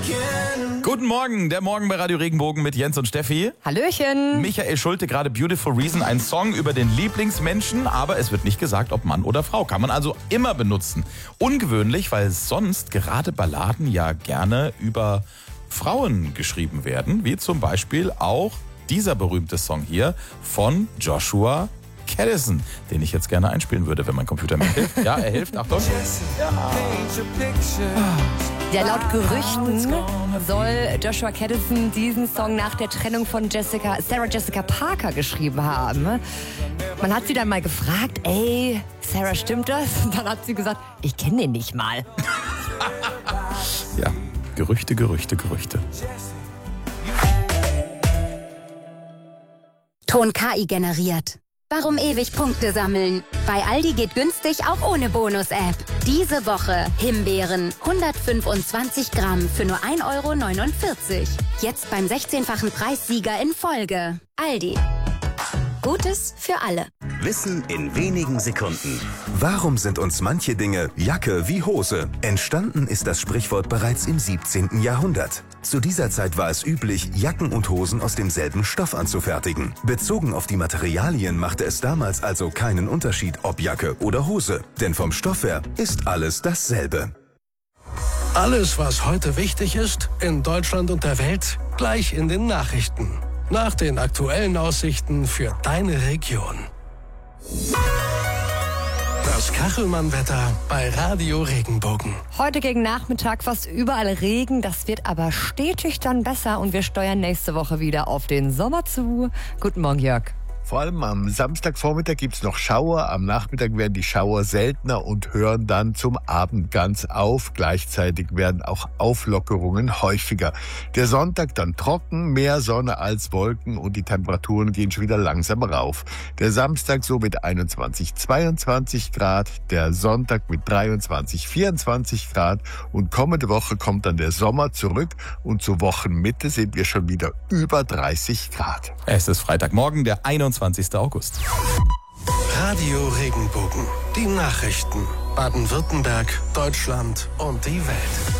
Guten Morgen, der Morgen bei Radio Regenbogen mit Jens und Steffi. Hallöchen. Michael Schulte, gerade Beautiful Reason, ein Song über den Lieblingsmenschen, aber es wird nicht gesagt, ob Mann oder Frau. Kann man also immer benutzen. Ungewöhnlich, weil sonst gerade Balladen ja gerne über Frauen geschrieben werden, wie zum Beispiel auch dieser berühmte Song hier von Joshua Caddison, den ich jetzt gerne einspielen würde, wenn mein Computer mir hilft. Ja, er hilft, Achtung. Ja, laut Gerüchten soll Joshua Caddison diesen Song nach der Trennung von Sarah Jessica Parker geschrieben haben. Man hat sie dann mal gefragt, ey, Sarah, stimmt das? Und dann hat sie gesagt, ich kenne den nicht mal. Ja, Gerüchte. Ton KI generiert. Warum ewig Punkte sammeln? Bei Aldi geht günstig auch ohne Bonus-App. Diese Woche Himbeeren 125 Gramm für nur 1,49 €. Jetzt beim 16-fachen Preissieger in Folge. Aldi. Gutes für alle. Wissen in wenigen Sekunden. Warum sind uns manche Dinge Jacke wie Hose? Entstanden ist das Sprichwort bereits im 17. Jahrhundert. Zu dieser Zeit war es üblich, Jacken und Hosen aus demselben Stoff anzufertigen. Bezogen auf die Materialien machte es damals also keinen Unterschied, ob Jacke oder Hose. Denn vom Stoff her ist alles dasselbe. Alles, was heute wichtig ist, in Deutschland und der Welt, gleich in den Nachrichten. Nach den aktuellen Aussichten für deine Region. Das Kachelmann-Wetter bei Radio Regenbogen. Heute gegen Nachmittag fast überall Regen, das wird aber stetig dann besser und wir steuern nächste Woche wieder auf den Sommer zu. Guten Morgen, Jörg. Vor allem am Samstagvormittag gibt's noch Schauer, am Nachmittag werden die Schauer seltener und hören dann zum Abend ganz auf. Gleichzeitig werden auch Auflockerungen häufiger. Der Sonntag dann trocken, mehr Sonne als Wolken und die Temperaturen gehen schon wieder langsam rauf. Der Samstag so mit 21, 22 Grad, der Sonntag mit 23, 24 Grad und kommende Woche kommt dann der Sommer zurück und zur Wochenmitte sind wir schon wieder über 30 Grad. Es ist Freitagmorgen, der 21. August. Radio Regenbogen. Die Nachrichten. Baden-Württemberg, Deutschland und die Welt.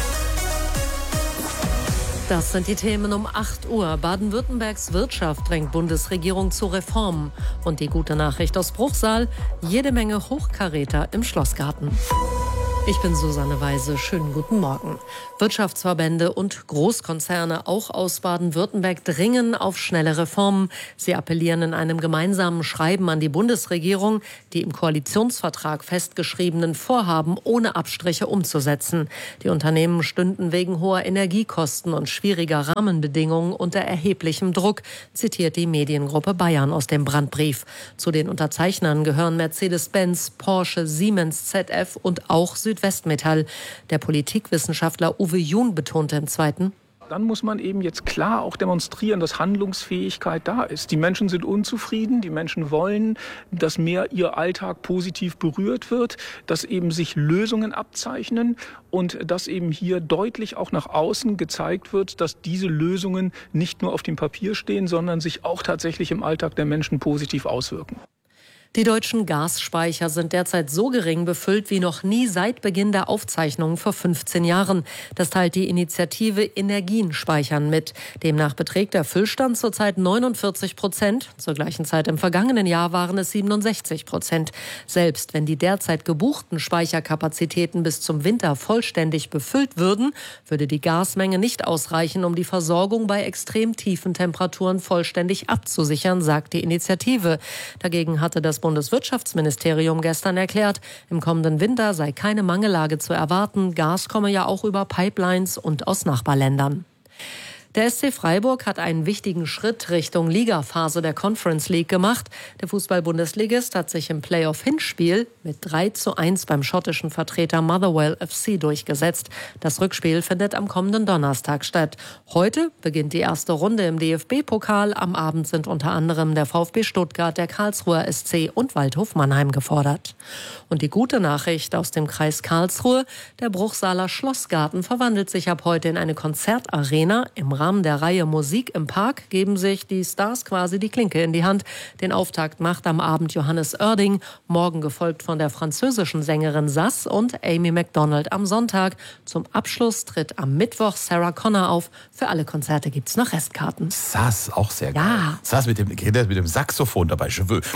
Das sind die Themen um 8 Uhr. Baden-Württembergs Wirtschaft drängt Bundesregierung zu Reformen. Und die gute Nachricht aus Bruchsal, jede Menge Hochkaräter im Schlossgarten. Ich bin Susanne Weise. Schönen guten Morgen. Wirtschaftsverbände und Großkonzerne, auch aus Baden-Württemberg, dringen auf schnelle Reformen. Sie appellieren in einem gemeinsamen Schreiben an die Bundesregierung, die im Koalitionsvertrag festgeschriebenen Vorhaben ohne Abstriche umzusetzen. Die Unternehmen stünden wegen hoher Energiekosten und schwieriger Rahmenbedingungen unter erheblichem Druck, zitiert die Mediengruppe Bayern aus dem Brandbrief. Zu den Unterzeichnern gehören Mercedes-Benz, Porsche, Siemens, ZF und auch Südwestmetall. Der Politikwissenschaftler Uwe Jun betonte im Zweiten: Dann muss man eben jetzt klar auch demonstrieren, dass Handlungsfähigkeit da ist. Die Menschen sind unzufrieden, die Menschen wollen, dass mehr ihr Alltag positiv berührt wird, dass eben sich Lösungen abzeichnen und dass eben hier deutlich auch nach außen gezeigt wird, dass diese Lösungen nicht nur auf dem Papier stehen, sondern sich auch tatsächlich im Alltag der Menschen positiv auswirken. Die deutschen Gasspeicher sind derzeit so gering befüllt wie noch nie seit Beginn der Aufzeichnungen vor 15 Jahren. Das teilt die Initiative Energien speichern mit. Demnach beträgt der Füllstand zurzeit 49%. Zur gleichen Zeit im vergangenen Jahr waren es 67%. Selbst wenn die derzeit gebuchten Speicherkapazitäten bis zum Winter vollständig befüllt würden, würde die Gasmenge nicht ausreichen, um die Versorgung bei extrem tiefen Temperaturen vollständig abzusichern, sagt die Initiative. Dagegen hatte das Bundeswirtschaftsministerium gestern erklärt, im kommenden Winter sei keine Mangellage zu erwarten. Gas komme ja auch über Pipelines und aus Nachbarländern. Der SC Freiburg hat einen wichtigen Schritt Richtung Ligaphase der Conference League gemacht. Der Fußball-Bundesligist hat sich im Playoff-Hinspiel mit 3:1 beim schottischen Vertreter Motherwell FC durchgesetzt. Das Rückspiel findet am kommenden Donnerstag statt. Heute beginnt die erste Runde im DFB-Pokal. Am Abend sind unter anderem der VfB Stuttgart, der Karlsruher SC und Waldhof Mannheim gefordert. Und die gute Nachricht aus dem Kreis Karlsruhe: Der Bruchsaler Schlossgarten verwandelt sich ab heute in eine Konzertarena im Rahmen der Reihe Musik im Park geben sich die Stars quasi die Klinke in die Hand. Den Auftakt macht am Abend Johannes Oerding, morgen gefolgt von der französischen Sängerin Sass und Amy Macdonald am Sonntag. Zum Abschluss tritt am Mittwoch Sarah Connor auf. Für alle Konzerte gibt's noch Restkarten. Sass, auch sehr geil. Ja. Sass mit dem Saxophon dabei. Je veux.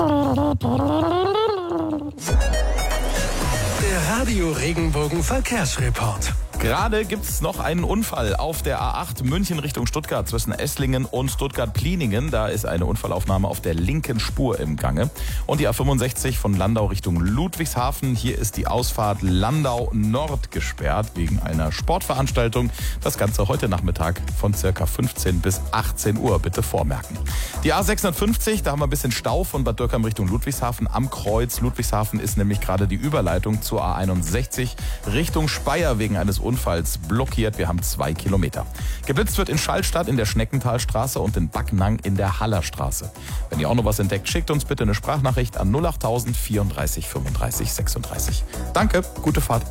Der Radio Regenbogen Verkehrsreport. Gerade gibt es noch einen Unfall auf der A8 München Richtung Stuttgart zwischen Esslingen und Stuttgart-Pliningen. Da ist eine Unfallaufnahme auf der linken Spur im Gange. Und die A65 von Landau Richtung Ludwigshafen. Hier ist die Ausfahrt Landau Nord gesperrt wegen einer Sportveranstaltung. Das Ganze heute Nachmittag von ca. 15 bis 18 Uhr. Bitte vormerken. Die A650, da haben wir ein bisschen Stau von Bad Dürkheim Richtung Ludwigshafen am Kreuz. Ludwigshafen ist nämlich gerade die Überleitung zur A61 Richtung Speyer wegen eines Unfalls blockiert. Wir haben 2 Kilometer. Geblitzt wird in Schallstadt in der Schneckentalstraße und in Backnang in der Hallerstraße. Wenn ihr auch noch was entdeckt, schickt uns bitte eine Sprachnachricht an 08000 34 35 36. Danke, gute Fahrt.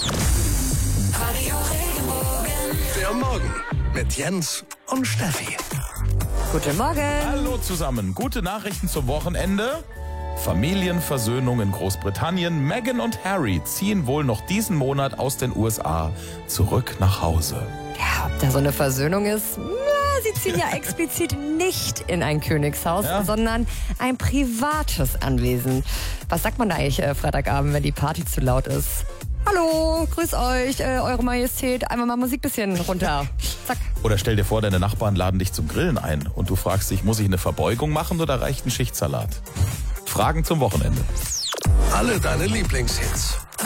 Der Morgen mit Jens und Steffi. Guten Morgen. Hallo zusammen. Gute Nachrichten zum Wochenende. Familienversöhnung in Großbritannien. Meghan und Harry ziehen wohl noch diesen Monat aus den USA zurück nach Hause. Ja, ob da so eine Versöhnung ist? Na, sie ziehen ja explizit nicht in ein Königshaus, sondern ein privates Anwesen. Was sagt man da eigentlich Freitagabend, wenn die Party zu laut ist? Hallo, grüß euch, Eure Majestät. Einmal mal Musik bisschen runter. Zack. Oder stell dir vor, deine Nachbarn laden dich zum Grillen ein und du fragst dich, muss ich eine Verbeugung machen oder reicht ein Schichtsalat? Fragen zum Wochenende. Alle deine Lieblingshits.